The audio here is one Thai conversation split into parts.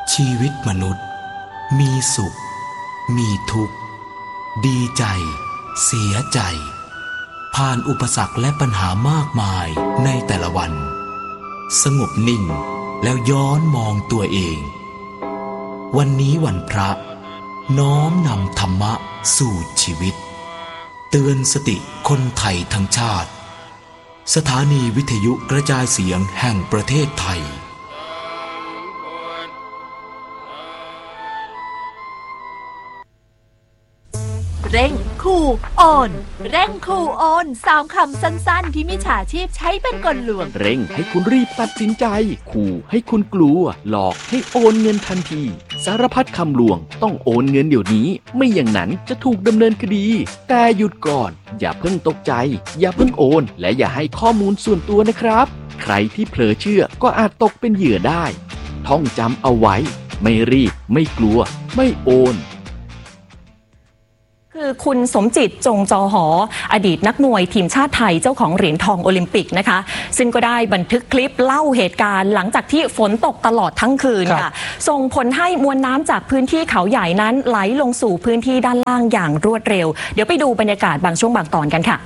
ชีวิตมนุษย์มีสุขมีทุกข์ดีใจเสียใจผ่านอุปสรรคและปัญหามากมายในแต่ละวันสงบนิ่งแล้วย้อนมองตัวเองวันนี้วันพระน้อมนำธรรมะสู่ชีวิตเตือนสติคนไทยทั้งชาติสถานีวิทยุกระจายเสียงแห่งประเทศไทยเร่งขู่โอนเร่งขู่โอน3คำสั้นๆที่มิจฉาชีพใช้เป็นกลลวงเร่งให้คุณรีบตัดสินใจขู่ให้คุณกลัวหลอกให้โอนเงินทันทีสารพัดคำลวงต้องโอนเงินเดี๋ยวนี้ไม่อย่างนั้นจะถูกดำเนินคดีแต่หยุดก่อนอย่าเพิ่งตกใจอย่าเพิ่งโอนและอย่าให้ข้อมูลส่วนตัวนะครับใครที่เผลอเชื่อก็อาจตกเป็นเหยื่อได้ท่องจำเอาไว้ไม่รีบไม่กลัวไม่โอนคือคุณสมจิตจงจอหออดีตนักมวยทีมชาติไทยเจ้าของเหรียญทองโอลิมปิกนะคะซึ่งก็ได้บันทึกคลิปเล่าเหตุการณ์หลังจากที่ฝนตกตลอดทั้งคืนค่ะส่งผลให้มวลน้ำจากพื้นที่เขาใหญ่นั้นไหลลงสู่พื้นที่ด้านล่างอย่างรวดเร็วเดี๋ยวไปดูบรรยากาศบางช่วงบางตอนกันค่ะ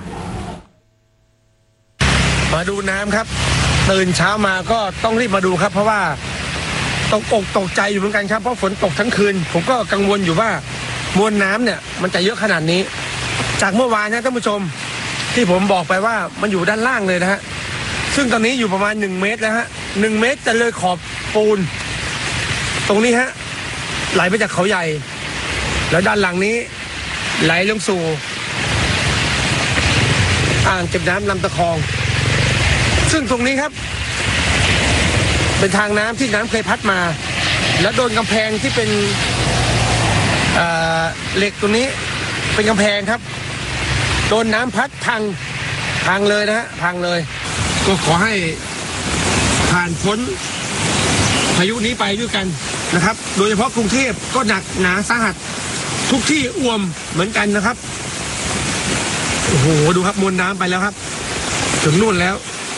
มาดูน้ำครับตื่นเช้ามาก็ต้องรีบมาดูครับเพราะว่าตกอกตกใจอยู่เหมือนกันครับเพราะฝนตกทั้งคืนผมก็กังวลอยู่ว่ามวลน้ำเนี่ยมันจะเยอะขนาดนี้จากเมื่อวานนะท่านผู้ชมที่ผมบอกไปว่ามันอยู่ด้านล่างเลยนะฮะซึ่งตอนนี้อยู่ประมาณ1 เมตรแล้วฮะ1 เมตรจะเลยขอบปูนตรงนี้ฮะไหลไปจากเขาใหญ่แล้วด้านหลังนี้ไหลลงสู่อ่างเก็บน้ำลำตะคองซึ่งตรงนี้ครับเป็นทางน้ำที่น้ำเคยพัดมาแล้วโดนกำแพงที่เป็นเหล็กตรงนี้เป็นกำแพงครับโดนน้ำพัดพังเลยนะฮะพังเลยก็ขอให้ผ่านพ้นพายุนี้ไปด้วยกันนะครับโดยเฉพาะกรุงเทพก็หนักหนาสาหัสทุกที่อ่วมเหมือนกันนะครับโอ้โหดูครับมวลน้ำไปแล้วครับถึงนู่นแล้ว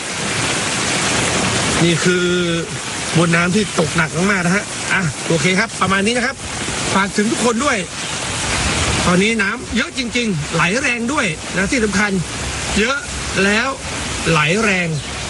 นี่คือมวลน้ำที่ตกหนักมากๆนะฮะโอเคครับประมาณนี้นะครับฝากถึงทุกคนด้วยตอนนี้น้ำเยอะจริงๆไหลแรงด้วยนะที่สำคัญเยอะแล้วไหลแรง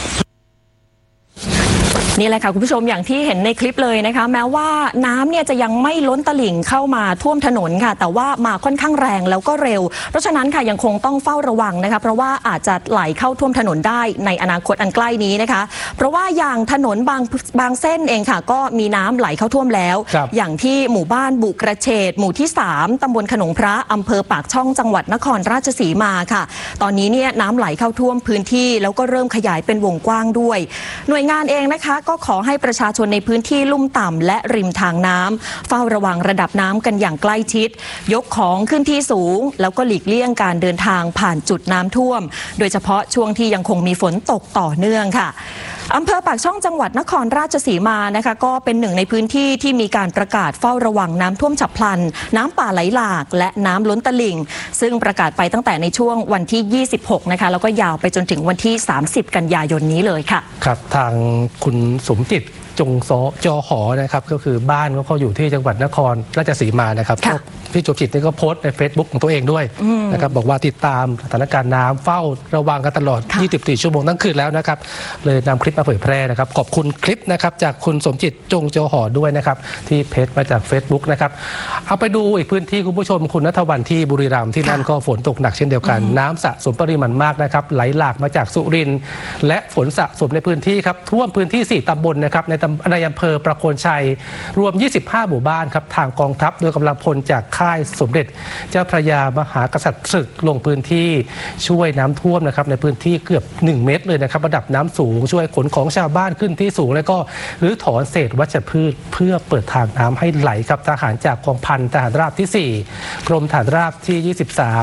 นี่แหละค่ะคุณผู้ชมอย่างที่เห็นในคลิปเลยนะคะแม้ว่าน้ำเนี่ยจะยังไม่ล้นตลิ่งเข้ามาท่วมถนนค่ะแต่ว่ามาค่อนข้างแรงแล้วก็เร็วเพราะฉะนั้นค่ะยังคงต้องเฝ้าระวังนะคะเพราะว่าอาจจะไหลเข้าท่วมถนนได้ในอนาคตอันใกล้นี้นะคะเพราะว่าอย่างถนนบางเส้นเองค่ะก็มีน้ำไหลเข้าท่วมแล้วอย่างที่หมู่บ้านบุกระเฉดหมู่ที่3ตำบลขนงพระอำเภอปากช่องจังหวัดนครราชสีมาค่ะตอนนี้เนี่ยน้ำไหลเข้าท่วมพื้นที่แล้วก็เริ่มขยายเป็นวงกว้างด้วยหน่วยงานเองนะคะก็ขอให้ประชาชนในพื้นที่ลุ่มต่ำและริมทางน้ำเฝ้าระวังระดับน้ำกันอย่างใกล้ชิดยกของขึ้นที่สูงแล้วก็หลีกเลี่ยงการเดินทางผ่านจุดน้ำท่วมโดยเฉพาะช่วงที่ยังคงมีฝนตกต่อเนื่องค่ะอำเภอปากช่องจังหวัดนครราชสีมานะคะก็เป็นหนึ่งในพื้นที่ที่มีการประกาศเฝ้าระวังน้ำท่วมฉับพลันน้ำป่าไหลหลากและน้ำล้นตลิ่งซึ่งประกาศไปตั้งแต่ในช่วงวันที่26นะคะแล้วก็ยาวไปจนถึงวันที่30กันยายนนี้เลยค่ะครับทางคุณสมจิตจงจอหอนะครับก็คือบ้านเขาอยู่ที่จังหวัดนครราชสีมานะครับพี่จบจิตนี่ก็โพสต์ใน Facebook ของตัวเองด้วยนะครับบอกว่าติดตามสถานการณ์น้ำเฝ้าระวังกันตลอด24ชั่วโมงทั้งคืนแล้วนะครับเลยนำคลิปมาเผยแพร่นะครับขอบคุณคลิปนะครับจากคุณสมจิตจงจอหอด้วยนะครับที่เพจมาจาก Facebook นะครับเอาไปดูอีกพื้นที่คุณผู้ชมคุณณัฐวรรณที่บุรีรัมย์ที่นั่นก็ฝนตกหนักเช่นเดียวกันน้ำสะสมปริมาณมากนะครับไหลหลากมาจากสุรินทร์และฝนสะสมในพื้นที่ครับท่วมพื้นที่4ตำบลนะครับในอำเภอประโคนชัยรวม25หมู่บ้านครับทางกองทัพโดยกำลังพลจากค่ายสมเด็จเจ้าพระยามหากษัตริย์ศึกลงพื้นที่ช่วยน้ำท่วมนะครับในพื้นที่เกือบ1 เมตรเลยนะครับระดับน้ำสูงช่วยขนของชาวบ้านขึ้นที่สูงแล้วก็รื้อถอนเศษวัชพืชเพื่อเปิดทางน้ำให้ไหลครับทหารจากกองพันทหารราบที่4กรมทหารราบที่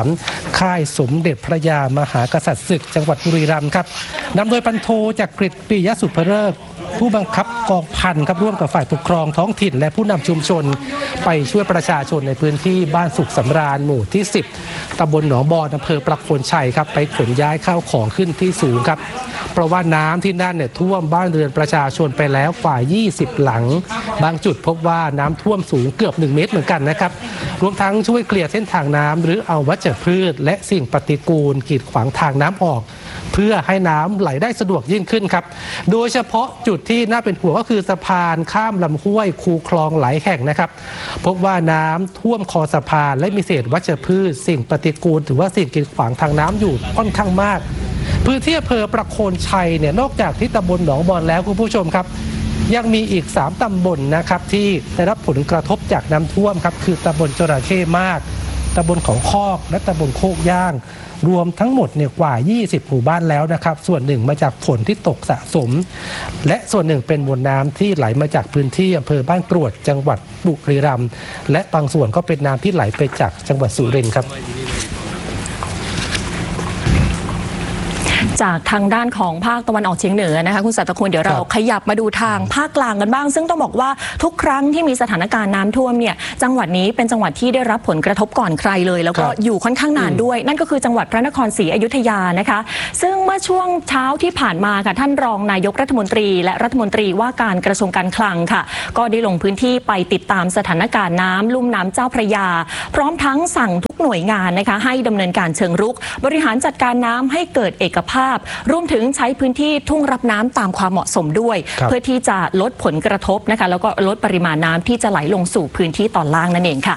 23ค่ายสมเด็จพระยามหากษัตริย์ศึกจังหวัดบุรีรัมย์ครับนำโดยพันโทจักริดปิยสุภเริศผู้บังคับกองพันครับร่วมกับฝ่ายปกครองท้องถิ่นและผู้นำชุมชนไปช่วยประชาชนในพื้นที่บ้านสุขสำราญหมู่ที่10ตำบลหนองบอนอำเภอประโคนชัยครับไปขนย้ายข้าวของขึ้นที่สูงครับเพราะว่าน้ำที่นั่นเนี่ยท่วมบ้านเรือนประชาชนไปแล้วกว่า20หลังบางจุดพบว่าน้ำท่วมสูงเกือบ1 เมตรเหมือนกันนะครับรวมทั้งช่วยเคลียร์เส้นทางน้ำหรือเอาวัชพืชและสิ่งปฏิกูลกีดขวางทางน้ำออกเพื่อให้น้ำไหลได้สะดวกยิ่งขึ้นครับโดยเฉพาะจุดที่น่าเป็นห่วงก็คือสะพานข้ามลำห้วยคูคลองหลายแห่งนะครับพบว่าน้ำท่วมคอสะพานและมีเศษวัชพืชสิ่งปฏิกูลหรือว่าสิ่งกีดขวางทางน้ำอยู่ค่อนข้างมากพื้นที่อำเภอประโคนชัยเนี่ยนอกจากที่ตำบลหนองบอนแล้วคุณผู้ชมครับยังมีอีก3ตำบลนะครับที่ได้รับผลกระทบจากน้ำท่วมครับคือตำบลจระเข้มากตำบลเขาคอกและตำบลโคกย่างรวมทั้งหมดเนี่ยกว่า20หมู่บ้านแล้วนะครับส่วนหนึ่งมาจากฝนที่ตกสะสมและส่วนหนึ่งเป็นมวลน้ำที่ไหลมาจากพื้นที่อำเภอบ้านกรวดจังหวัดบุรีรัมย์และบางส่วนก็เป็นน้ำที่ไหลไปจากจังหวัดสุรินทร์ครับจากทางด้านของภาคตะวันออกเฉียงเหนือนะคะคุณสัตคุณเดี๋ยวเราขยับมาดูทางภาคกลางกันบ้างซึ่งต้องบอกว่าทุกครั้งที่มีสถานการณ์น้ำท่วมเนี่ยจังหวัดนี้เป็นจังหวัดที่ได้รับผลกระทบก่อนใครเลยแล้วก็อยู่ค่อนข้างนานด้วยนั่นก็คือจังหวัดพระนครศรีอยุธยานะคะซึ่งเมื่อช่วงเช้าที่ผ่านมาค่ะท่านรองนายกรัฐมนตรีและรัฐมนตรีว่าการกระทรวงการคลังค่ะก็ได้ลงพื้นที่ไปติดตามสถานการณ์น้ำลุ่มน้ำเจ้าพระยาพร้อมทั้งสั่งทุกหน่วยงานนะคะให้ดำเนินการเชิงรุกบริหารจัดการน้ำให้เกิดเอกภาพรวมถึงใช้พื้นที่ทุ่งรับน้ำตามความเหมาะสมด้วยเพื่อที่จะลดผลกระทบนะคะแล้วก็ลดปริมาณน้ำที่จะไหลลงสู่พื้นที่ตอนล่างนั่นเองค่ะ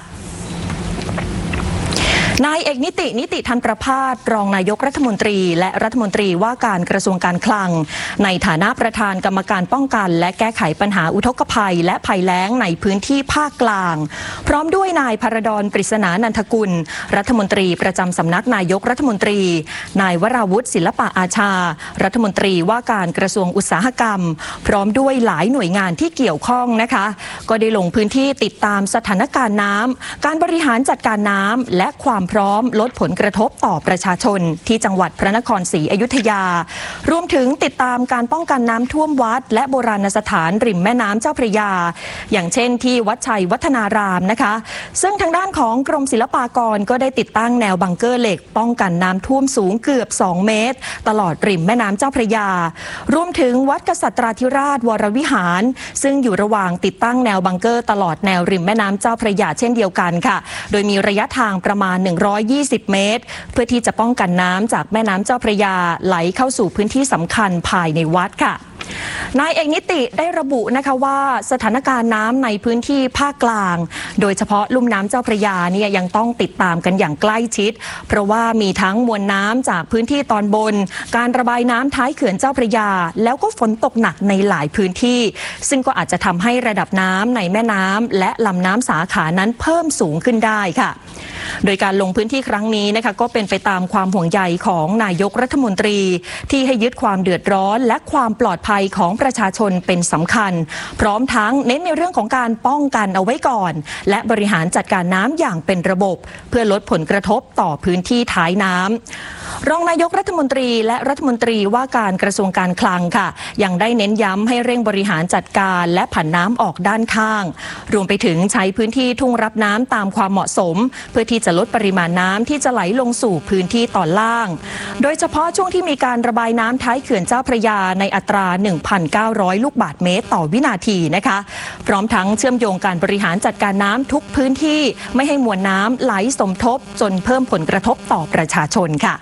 นายเอกนิติธรรมประภาสรองนายกรัฐมนตรีและรัฐมนตรีว่าการกระทรวงการคลังในฐานะประธานกรรมการป้องกันและแก้ไขปัญหาอุทกภัยและภัยแล้งในพื้นที่ภาคกลางพร้อมด้วยนายภรดรปริศนานันทกุลรัฐมนตรีประจำสำนักนายกรัฐมนตรีนายวราวุฒิศิลปะอาชารัฐมนตรีว่าการกระทรวงอุตสาหกรรมพร้อมด้วยหลายหน่วยงานที่เกี่ยวข้องนะคะก็ได้ลงพื้นที่ติดตามสถานการณ์น้ำการบริหารจัดการน้ำและความพร้อมลดผลกระทบต่อประชาชนที่จังหวัดพระนครศรีอยุธยารวมถึงติดตามการป้องกันน้ำท่วมวัดและโบราณสถานริมแม่น้ำเจ้าพระยาอย่างเช่นที่วัดชัยวัฒนารามนะคะซึ่งทางด้านของกรมศิลปากรก็ได้ติดตั้งแนวบังเกอร์เหล็กป้องกันน้ำท่วมสูงเกือบ2 เมตรตลอดริมแม่น้ำเจ้าพระยารวมถึงวัดกษัตราธิราชวรวิหารซึ่งอยู่ระหว่างติดตั้งแนวบังเกอร์ตลอดแนวริมแม่น้ำเจ้าพระยาเช่นเดียวกันค่ะโดยมีระยะทางประมาณ120 เมตรเพื่อที่จะป้องกันน้ำจากแม่น้ำเจ้าพระยาไหลเข้าสู่พื้นที่สำคัญภายในวัดค่ะนายเอกนิติได้ระบุนะคะว่าสถานการณ์น้ำในพื้นที่ภาคกลางโดยเฉพาะลุ่มน้ำเจ้าพระยาเนี่ยยังต้องติดตามกันอย่างใกล้ชิดเพราะว่ามีทั้งมวลน้ำจากพื้นที่ตอนบนการระบายน้ำท้ายเขื่อนเจ้าพระยาแล้วก็ฝนตกหนักในหลายพื้นที่ซึ่งก็อาจจะทำให้ระดับน้ำในแม่น้ำและลำน้ำสาขานั้นเพิ่มสูงขึ้นได้ค่ะโดยการลงพื้นที่ครั้งนี้นะคะก็เป็นไปตามความห่วงใยของนายกรัฐมนตรีที่ให้ยึดความเดือดร้อนและความปลอดภัยของประชาชนเป็นสำคัญพร้อมทั้งเน้นในเรื่องของการป้องกันเอาไว้ก่อนและบริหารจัดการน้ำอย่างเป็นระบบเพื่อลดผลกระทบต่อพื้นที่ท้ายน้ำรองนายกรัฐมนตรีและรัฐมนตรีว่าการกระทรวงการคลังค่ะยังได้เน้นย้ำให้เร่งบริหารจัดการและผันน้ำออกด้านข้างรวมไปถึงใช้พื้นที่ทุ่งรับน้ำตามความเหมาะสมเพื่อที่จะลดปริมาณน้ำที่จะไหลลงสู่พื้นที่ตอนล่างโดยเฉพาะช่วงที่มีการระบายน้ำท้ายเขื่อนเจ้าพระยาในอัตรา 1,900 ลูกบาศก์เมตรต่อวินาทีนะคะพร้อมทั้งเชื่อมโยงการบริหารจัดการน้ำทุกพื้นที่ไม่ให้มวลน้ำไหลสมทบจนเพิ่มผลกระทบต่อประชาชนค่ะ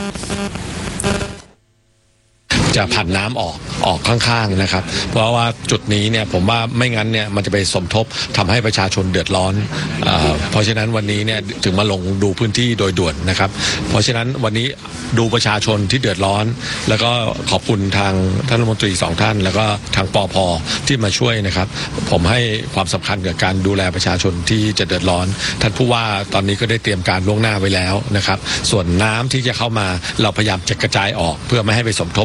จะผันน้ำออกข้างๆนะครับเพราะว่าจุดนี้เนี่ยผมว่าไม่งั้นเนี่ยมันจะไปสมทบทำให้ประชาชนเดือดร้อนเพราะฉะนั้นวันนี้เนี่ยถึงมาลงดูพื้นที่โดยด่วนนะครับเพราะฉะนั้นวันนี้ดูประชาชนที่เดือดร้อนแล้วก็ขอบคุณทางท่านรัฐมนตรี2 ท่านแล้วก็ทางปภ.ที่มาช่วยนะครับผมให้ความสำคัญกับการดูแลประชาชนที่จะเดือดร้อนท่านผู้ว่าตอนนี้ก็ได้เตรียมการล่วงหน้าไว้แล้วนะครับส่วนน้ำที่จะเข้ามาเราพยายามจะกระจายออกเพื่อไม่ให้ไปสมทบให้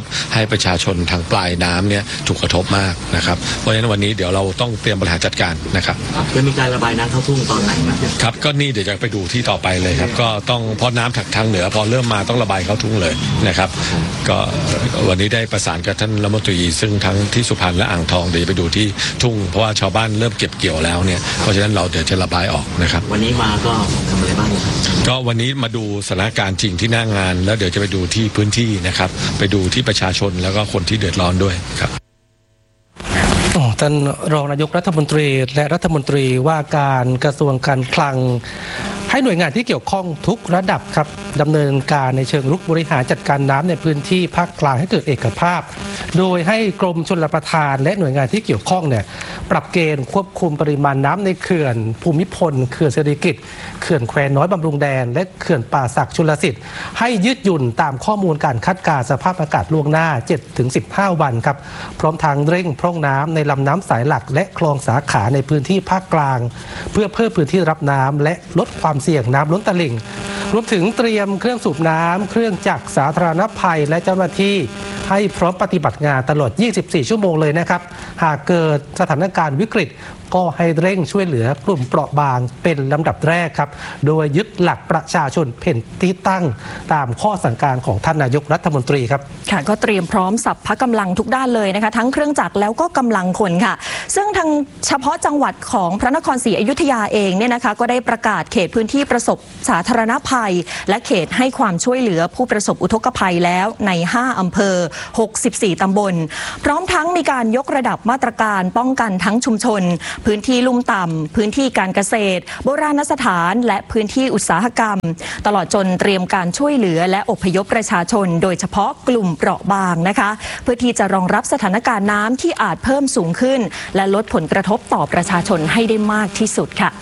ให้ประชาชนทางปลายน้ำเนี่ยถูกกระทบมากนะครับเพราะฉะนั้นวันนี้เดี๋ยวเราต้องเตรียมบริหารจัดการนะครับจะมีการระบายน้ำเข้าทุ่งตอนไหนครับก็นี่เดี๋ยวจะไปดูที่ต่อไปเลยครับก็ต้องเพราะน้ำทางเหนือพอเริ่มมาต้องระบายเข้าทุ่งเลยนะครับก็วันนี้ได้ประสานกับท่านรัฐมนตรีซึ่งทั้งที่สุพรรณและอ่างทองเดี๋ยวไปดูที่ทุ่งเพราะว่าชาวบ้านเริ่มเก็บเกี่ยวแล้วเนี่ยเพราะฉะนั้นเราเดี๋ยวจะระบายออกนะครับวันนี้มาก็ทำอะไรบ้างก็วันนี้มาดูสถานการณ์จริงที่หน้างานแล้วเดี๋ยวจะไปดูที่พื้นที่นะครับไปดูที่ประชาชนแล้วก็คนที่เดือดร้อนด้วยครับท่านรองนายกรัฐมนตรีและรัฐมนตรีว่าการกระทรวงการคลังให้หน่วยงานที่เกี่ยวข้องทุกระดับครับดำเนินการในเชิงรุกบริหารจัดการน้ำในพื้นที่ภาคกลางให้เกิดเอกภาพโดยให้กรมชลประทานและหน่วยงานที่เกี่ยวข้องเนี่ยปรับเกณฑ์ควบคุมปริมาณน้ำในเขื่อนภูมิพลเขื่อนเศรษฐกิจเขื่อนแควน้อยบำรุงแดนและเขื่อนป่าสักชลสิทธิ์ให้ยืดหยุ่นตามข้อมูลการคาดการณ์สภาพอากาศล่วงหน้า 7-15 วันครับพร้อมทางเร่งพร่องน้ำในลำน้ำสายหลักและคลองสาขาในพื้นที่ภาคกลางเพื่อเพิ่มพื้นที่รับน้ำและลดความเสี่ยงน้ำล้นตลิ่งรวมถึงเตรียมเครื่องสูบน้ำเครื่องจักรสาธารณภัยและเจ้าหน้าที่ให้พร้อมปฏิบัติงานตลอด 24 ชั่วโมงเลยนะครับหากเกิดสถานการณ์วิกฤตก็ให้เร่งช่วยเหลือกลุ่มเปราะบางเป็นลำดับแรกครับโดยยึดหลักประชาชนเป็นที่ตั้งตามข้อสั่งการของท่านนายกรัฐมนตรีครับค่ะก็เตรียมพร้อมสัพพะกำลังทุกด้านเลยนะคะทั้งเครื่องจักรแล้วก็กำลังคนค่ะซึ่งทางเฉพาะจังหวัดของพระนครศรีอยุธยาเองเนี่ยนะคะก็ได้ประกาศเขตพื้นที่ประสบสาธารณภัยและเขตให้ความช่วยเหลือผู้ประสบอุทกภัยแล้วใน5อำเภอ64ตำบลพร้อมทั้งมีการยกระดับมาตรการป้องกันทั้งชุมชนพื้นที่ลุ่มต่ำพื้นที่การเกษตรโบราณสถานและพื้นที่อุตสาหกรรมตลอดจนเตรียมการช่วยเหลือและอพยพประชาชนโดยเฉพาะกลุ่มเปราะบางนะคะเพื่อที่จะรองรับสถานการณ์น้ำที่อาจเพิ่มสูงขึ้นและลดผลกระทบต่อประชาชนให้ได้มากที่สุดค่ะ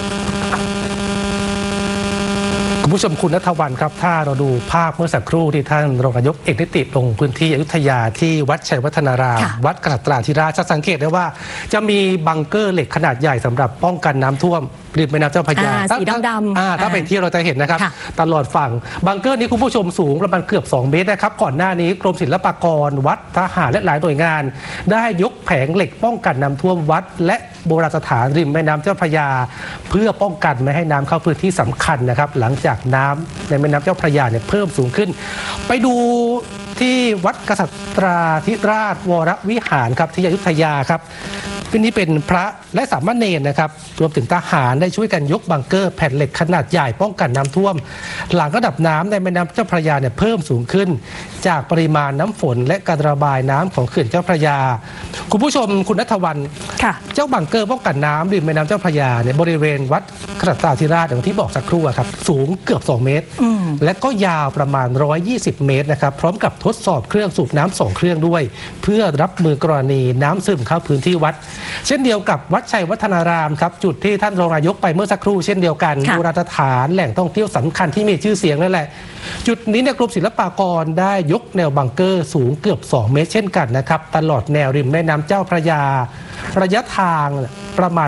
คุณผู้ชมคุณณัฐวรรณครับถ้าเราดูภาพเมื่อสักครู่ที่ท่านรองนายกเอกนิติลงพื้นที่อยุธยาที่วัดชัยวัฒนารามวัดกษัตราธิราชจะสังเกตได้ว่าจะมีบังเกอร์เหล็กขนาดใหญ่สำหรับป้องกันน้ำท่วมริมแม่น้ำเจ้าพระยาสีดำๆถ้าเป็นที่เราจะเห็นนะครับตลอดฝั่งบังเกอร์นี้คุณผู้ชมสูงประมาณเกือบ2 เมตรนะครับก่อนหน้านี้กรมศิลปากรวัดทหารและหลายหน่วยงานได้ยกแผงเหล็กป้องกันน้ำท่วมวัดและโบราณสถานริมแม่น้ำเจ้าพระยาเพื่อป้องกันไม่ให้น้ำเข้าพื้นที่สำคัญนะครับหลังจากน้ำในแม่น้ำเจ้าพระยาเนี่ยเพิ่มสูงขึ้นไปดูที่วัดกษัตราธิราชวรวิหารครับที่อยุธยาครับที่นี้เป็นพระและสามเณรนะครับรวมถึงทหารได้ช่วยกันยกบังเกอร์แผ่นเหล็กขนาดใหญ่ป้องกันน้ำท่วมหลังระดับน้ำในแม่น้ำเจ้าพระยาเนี่ยเพิ่มสูงขึ้นจากปริมาณน้ำฝนและการระบายน้ำของเขื่อนเจ้าพระยาคุณผู้ชมคุณณัฐวรรณเจ้าบังเกอร์ป้องกันน้ำริมแม่น้ำเจ้าพระยาเนี่ยบริเวณวัดกษัตราธิราชอย่างที่บอกสักครู่ครับสูงเกือบ2 เมตรและก็ยาวประมาณ120 เมตรนะครับพร้อมกับทดสอบเครื่องสูบน้ำ2 เครื่องด้วยเพื่อรับมือกรณีน้ำซึมเข้าพื้นที่วัดเช่นเดียวกับวัดชัยวัฒนารามครับจุดที่ท่านรองนายกไปเมื่อสักครู่เช่นเดียวกันโบราณสถานแหล่งท่องเที่ยวสำคัญที่มีชื่อเสียงนั่นแหละจุดนี้เนี่ยกรมศิลปากรได้ยกแนวบังเกอร์สูงเกือบ2 เมตรเช่นกันนะครับตลอดแนวริมแม่น้ำเจ้าพระยาระยะทางประมาณ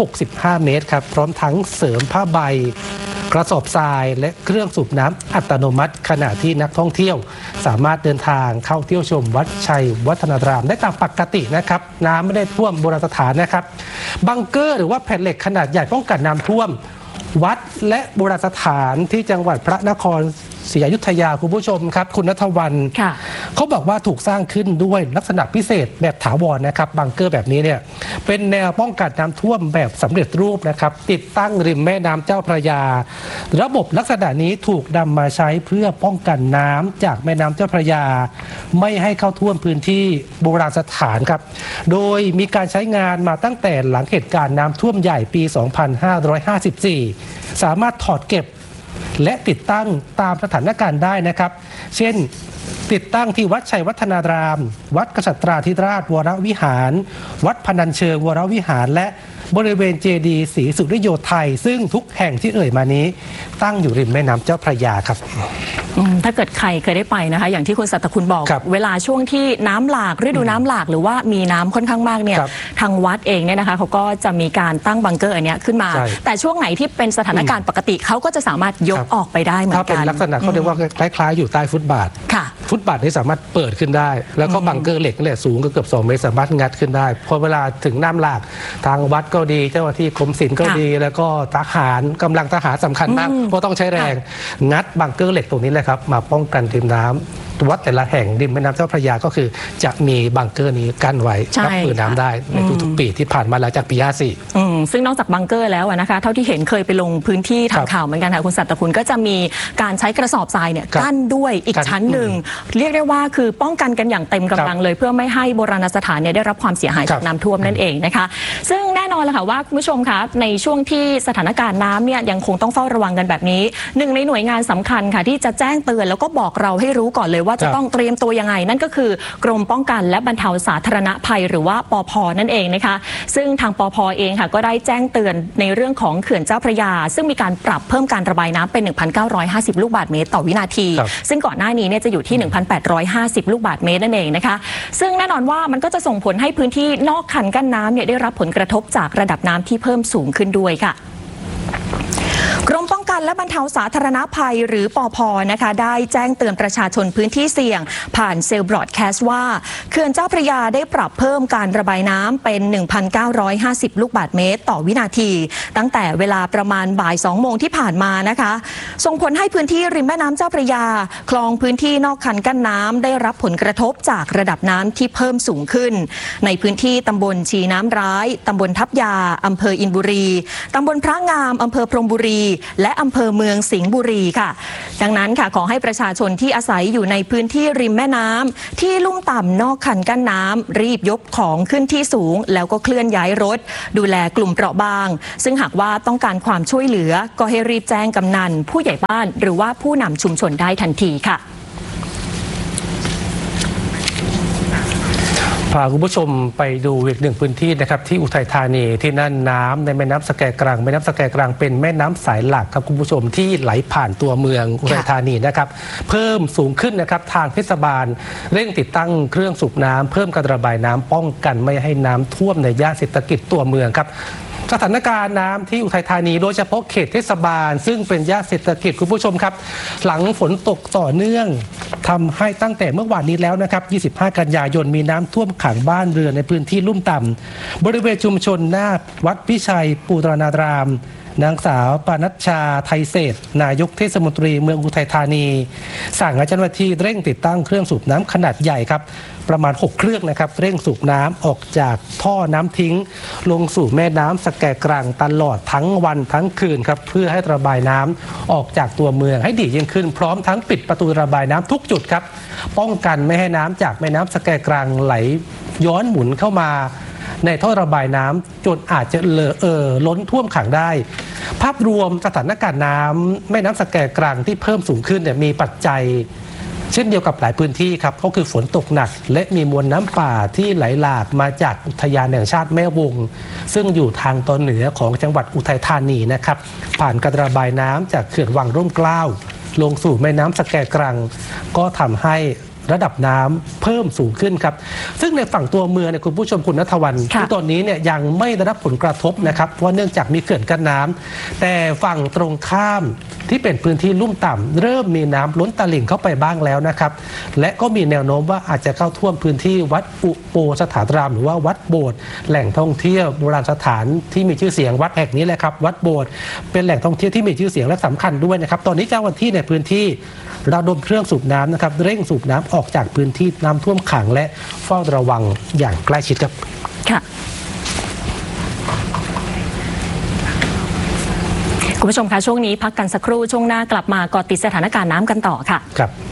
165 เมตรครับพร้อมทั้งเสริมผ้าใบกระสอบทรายและเครื่องสูบน้ำอัตโนมัติขณะที่นักท่องเที่ยวสามารถเดินทางเข้าเที่ยวชมวัดชัยวัฒนารามได้ตามปกตินะครับน้ำไม่ได้ท่วมโบราณสถานนะครับบังเกอร์หรือว่าแผ่นเหล็กขนาดใหญ่ป้องกันน้ำท่วมวัดและโบราณสถานที่จังหวัดพระนครศรีอยุธยาคุณผู้ชมครับคุณณัฐวรรณเขาบอกว่าถูกสร้างขึ้นด้วยลักษณะพิเศษแบบถาวรนะครับบังเกอร์แบบนี้เนี่ยเป็นแนวป้องกันน้ำท่วมแบบสำเร็จรูปนะครับติดตั้งริมแม่น้ำเจ้าพระยาระบบลักษณะนี้ถูกนำมาใช้เพื่อป้องกันน้ำจากแม่น้ำเจ้าพระยาไม่ให้เข้าท่วมพื้นที่โบราณสถานครับโดยมีการใช้งานมาตั้งแต่หลังเหตุการณ์น้ำท่วมใหญ่ปี 2554 สามารถถอดเก็บและติดตั้งตามสถานการณ์ได้นะครับเช่นติดตั้งที่วัดชัยวัฒนารามวัดกษัตราธิราชวรวิหารวัดพนัญเชิงวรวิหารและบริเวณเจดีย์ศรีสุริโยไทยซึ่งทุกแห่งที่เอ่ยมานี้ตั้งอยู่ริมแม่น้ำเจ้าพระยาครับถ้าเกิดใครเคยได้ไปนะคะอย่างที่คุณสัตคุณบอกเวลาช่วงที่น้ำหลากฤดูน้ำหลากหรือว่ามีน้ำค่อนข้างมากเนี่ยทางวัดเองเนี่ยนะคะเขาก็จะมีการตั้งบังเกอร์อันนี้ขึ้นมาแต่ช่วงไหนที่เป็นสถานการณ์ปกติเขาก็จะสามารถยกออกไปได้เหมือนกันถ้าเป็นลักษณะเขาเรียกว่าคล้ายๆอยู่ใต้ฟุตบาทฟุตบาทนี่สามารถเปิดขึ้นได้แล้วก็บังเกอร์เหล็กนี่แหละสูงก็เกือบ2 เมตรสามารถงัดขึ้นได้พอเวลาถึงน้ำหลากทางวัดก็ดีเจ้าหน้าที่กรมศิลป์ก็ดีแล้วก็ทหารกำลังทหารสำคัญมากเพราะต้องใช้แรงงัดบังเกอร์เหล็กตรงนี้แหละครับมาป้องกันริมน้ำวัดแต่ละแห่งริมแม่น้ำเจ้าพระยาก็คือจะมีบังเกอร์นี้กั้นไว้รับมือน้ำได้ในทุกๆปีที่ผ่านมาหลังจากปี54 ซึ่งนอกจากบังเกอร์แล้วนะคะเท่าที่เห็นเคยไปลงพื้นที่ทำข่าวเหมือนกันค่ะคุณสัตย์คุณก็จะมีการใช้กระสอบทรายเนี่ยกั้นด้วยอีกชั้นหนึ่งเรียกได้ว่าคือป้องกันกันอย่างเต็มกำลังเลยเพื่อไม่ให้โบราณสถานเนี่ยได้รับความเสียหายจากน้ำท่วมนั่นเองนะคะซึ่งแน่นอนแล้วค่ะว่าคุณผู้ชมคะในช่วงที่สถานการณ์น้ำเนี่ยยังคงต้องเฝ้าระวังกันแบบนี้หนึ่งในหน่วยงานสำคัญค่ะที่จะแจ้งเตือนแล้วก็บอกเราให้รู้ก่อนเลยว่าจะต้องเตรียมตัวยังไงนั่นก็คือกรมป้องกันและบรรเทาสาธารณภัยหรือว่าปภ.นั่นเองนะคะซึ่งทางปภ.เองค่ะก็ได้แจ้งเตือนในเรื่องของเขื่อนเจ้าพระยาซึ่งมีการปรับเพิ่มการระบายน้ำเป็น 1,950 ลูกบาศก์เมตรต่อวินาทีซึ่งก่อนหน้านี้เนี่ยจะอยู่ที่ 1,850 ลูกบาศก์เมตรนั่นเองนะคะซึ่งแน่นอนว่ามันก็จะส่งผลให้พื้นที่นอกคันกั้นน้ำเนี่ยได้รับผลกระทบจากระดับน้ำที่เพิ่มสูงขึ้นด้วยค่ะกรมป้องกันและบรรเทาสาธารณภัยหรือปภ.นะคะได้แจ้งเตือนประชาชนพื้นที่เสี่ยงผ่านเซลล์บรอดแคสต์ว่าเขื่อนเจ้าพระยาได้ปรับเพิ่มการระบายน้ำเป็น 1,950 ลูกบาศก์เมตรต่อวินาทีตั้งแต่เวลาประมาณบ่าย 2 โมงที่ผ่านมานะคะส่งผลให้พื้นที่ริมแม่น้ำเจ้าพระยาคลองพื้นที่นอกคันกั้นน้ำได้รับผลกระทบจากระดับน้ำที่เพิ่มสูงขึ้นในพื้นที่ตำบลชีน้ำร้ายตำบลทับยาอำเภออินบุรีตำบลพระงามอำเภอพรหมบุรีและอำเภอเมืองสิงห์บุรีค่ะดังนั้นค่ะขอให้ประชาชนที่อาศัยอยู่ในพื้นที่ริมแม่น้ำที่ลุ่มต่ำนอกคันกั้นน้ำรีบยกของขึ้นที่สูงแล้วก็เคลื่อนย้ายรถดูแลกลุ่มเปราะบางซึ่งหากว่าต้องการความช่วยเหลือก็ให้รีบแจ้งกำนันผู้ใหญ่บ้านหรือว่าผู้นำชุมชนได้ทันทีค่ะพาคุณผู้ชมไปดูอีกหนึ่งพื้นที่นะครับที่อุทัยธานีที่นั่นน้ำในแม่น้ำสแกกรังแม่น้ำสแกกรังเป็นแม่น้ำสายหลักครับคุณผู้ชมที่ไหลผ่านตัวเมืองอุทัยธานีนะครับเพิ่มสูงขึ้นนะครับทางเทศบาลเร่งติดตั้งเครื่องสูบน้ำเพิ่มการระบายน้ำป้องกันไม่ให้น้ำท่วมในย่านเศรษฐกิจตัวเมืองครับสถานการณ์น้ำที่อุทัยธานีโดยเฉพาะเขตเทศบาลซึ่งเป็นย่านเศรษฐกิจคุณผู้ชมครับหลังฝนตกต่อเนื่องทำให้ตั้งแต่เมื่อวานนี้แล้วนะครับ25 กันยายนมีน้ำท่วมขังบ้านเรือนในพื้นที่ลุ่มต่ำบริเวณชุมชนหน้าวัดพิชัยปูตรนารามนางสาวปานัชชาไทยเศษนายกเทศมนตรีเมืองอุทัยธานีสั่งให้เจ้าหน้าที่เร่งติดตั้งเครื่องสูบน้ำขนาดใหญ่ครับประมาณ6 เครื่องนะครับเร่งสูบน้ำออกจากท่อน้ำทิ้งลงสู่แม่น้ำสแกกรังตลอดทั้งวันทั้งคืนครับเพื่อให้ระบายน้ำออกจากตัวเมืองให้ดียิ่งขึ้นพร้อมทั้งปิดประตูระบายน้ำทุกจุดครับป้องกันไม่ให้น้ำจากแม่น้ำสแกกรังไหลย้อนหมุนเข้ามาในท่อระบายน้ำจนอาจจะล้นท่วมขังได้ภาพรวมสถานการณ์น้ำแม่น้ำสแกกรังที่เพิ่มสูงขึ้นเนี่ยมีปัจจัยเช่นเดียวกับหลายพื้นที่ครับก็คือฝนตกหนักและมีมวลน้ำป่าที่ไหลหลากมาจากอุทยานแห่งชาติแม่วงซึ่งอยู่ทางตอนเหนือของจังหวัดอุทัยธานีนะครับผ่านการระบายน้ำจากเขื่อนวังร่มเกล้าลงสู่แม่น้ำสแกกรังก็ทำให้ระดับน้ำเพิ่มสูงขึ้นครับซึ่งในฝั่งตัวเมืองเนี่ยคุณผู้ชมคุณณัฐวรรณที่ตอนนี้เนี่ยยังไม่ได้รับผลกระทบนะครับเพราะเนื่องจากมีเขื่อนกั้นน้ำแต่ฝั่งตรงข้ามที่เป็นพื้นที่ลุ่มต่ำเริ่มมีน้ำล้นตลิ่งเข้าไปบ้างแล้วนะครับและก็มีแนวโน้มว่าอาจจะเข้าท่วมพื้นที่วัดอุโปสถารามหรือว่าวัดโบสถ์แหล่งท่องเที่ยวโบราณสถานที่มีชื่อเสียงวัดแห่งนี้แหละครับวัดโบสถ์เป็นแหล่งท่องเที่ยวที่มีชื่อเสียงและสำคัญด้วยนะครับตอนนี้เจ้าหน้าที่ในพื้นที่ระดมเครื่องสูบน้ำนะครับเร่งสูบน้ำออกจากพื้นที่น้ำท่วมขังและเฝ้าระวังอย่างใกล้ชิดครับค่ะคุณผู้ชมคะช่วงนี้พักกันสักครู่ช่วงหน้ากลับมาเกาะติดสถานการณ์น้ำกันต่อค่ะครับ